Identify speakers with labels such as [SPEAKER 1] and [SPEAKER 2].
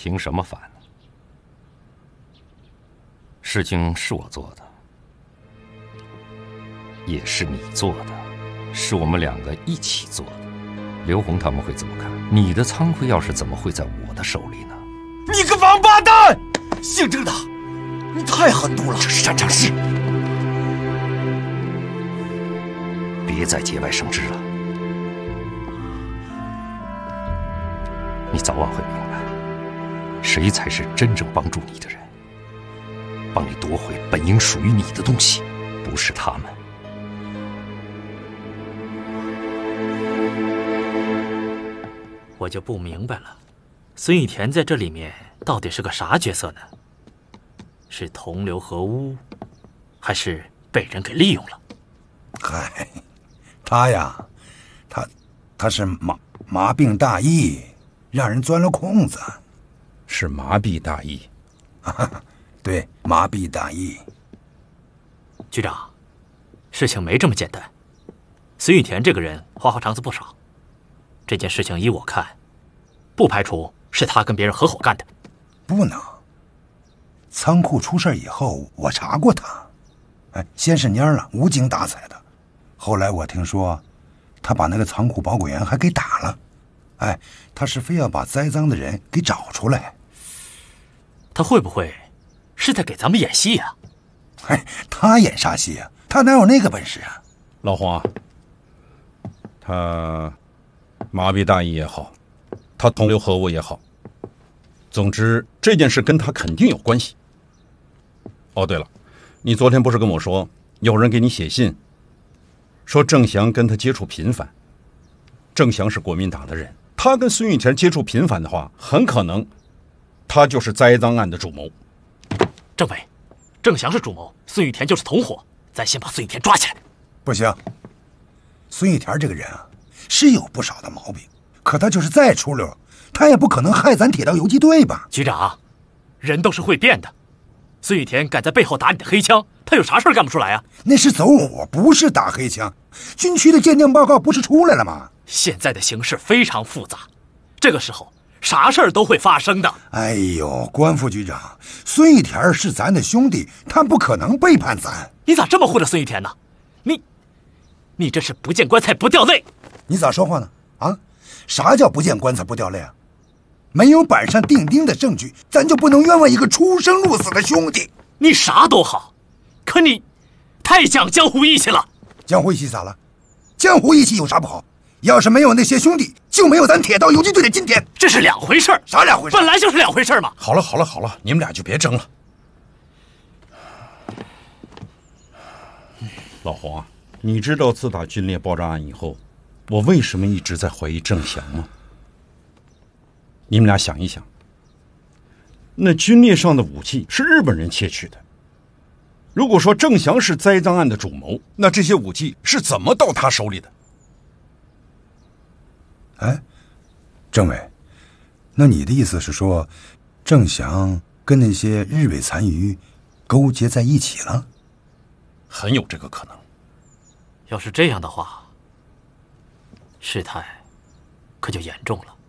[SPEAKER 1] 凭什么反呢？事情是我做的，也是你做的，是我们两个一起做的。刘红他们会怎么看？你的仓库钥匙怎么会在我的手里呢？
[SPEAKER 2] 你个王八蛋！姓郑的，你太狠毒了！
[SPEAKER 1] 这是战场事，别再节外生枝了。你早晚会明白，谁才是真正帮助你的人，帮你夺回本应属于你的东西，不是他们。
[SPEAKER 3] 我就不明白了，孙玉田在这里面到底是个啥角色呢？是同流合污，还是被人给利用了？
[SPEAKER 4] 嗨，他呀，他是麻痹大意，让人钻了空子。
[SPEAKER 5] 是麻痹大意。
[SPEAKER 4] 对，麻痹大意。
[SPEAKER 3] 局长，事情没这么简单。孙玉田这个人花花肠子不少，这件事情依我看，不排除是他跟别人合伙干的。
[SPEAKER 4] 不能。仓库出事以后，我查过他，先是蔫了，无精打采的。后来我听说，他把那个仓库保管员还给打了。他是非要把栽赃的人给找出来。
[SPEAKER 3] 他会不会是在给咱们演戏呀？
[SPEAKER 4] 他演啥戏呀？他哪有那个本事啊？
[SPEAKER 5] 老黄，他麻痹大意也好，他同流合污也好，总之这件事跟他肯定有关系。哦，对了，你昨天不是跟我说有人给你写信，说郑翔跟他接触频繁？郑翔是国民党的人，他跟孙玉田接触频繁的话，很可能他就是栽赃案的主谋。
[SPEAKER 3] 政委，郑翔是主谋，孙玉田就是同伙，咱先把孙玉田抓起来。
[SPEAKER 4] 不行，孙玉田这个人啊，是有不少的毛病，可他就是再出溜，他也不可能害咱铁道游击队吧？
[SPEAKER 3] 局长，人都是会变的。孙玉田敢在背后打你的黑枪，他有啥事干不出来啊？
[SPEAKER 4] 那是走火，不是打黑枪。军区的鉴定报告不是出来了吗？
[SPEAKER 3] 现在的形势非常复杂，这个时候啥事儿都会发生的。
[SPEAKER 4] 哎呦，关副局长，孙玉田是咱的兄弟，他不可能背叛咱。
[SPEAKER 3] 你咋这么护着孙玉田呢？你这是不见棺材不掉泪。
[SPEAKER 4] 你咋说话呢？啊，啥叫不见棺材不掉泪啊？没有板上钉钉的证据，咱就不能冤枉一个出生入死的兄弟。
[SPEAKER 3] 你啥都好，可你太讲江湖义气了。
[SPEAKER 4] 江湖义气咋了？江湖义气有啥不好？要是没有那些兄弟，就没有咱铁道游击队的今天。
[SPEAKER 3] 这是两回事儿。
[SPEAKER 4] 啥两回事？
[SPEAKER 3] 本来就是两回事嘛。
[SPEAKER 5] 好了，你们俩就别争了。老黄，你知道自打军烈爆炸案以后，我为什么一直在怀疑郑翔吗？你们俩想一想，那军列上的武器是日本人窃取的。如果说郑翔是栽赃案的主谋，那这些武器是怎么到他手里的？
[SPEAKER 4] 政委，那你的意思是说，郑翔跟那些日伪残余勾结在一起了？
[SPEAKER 5] 很有这个可能。
[SPEAKER 3] 要是这样的话，事态可就严重了。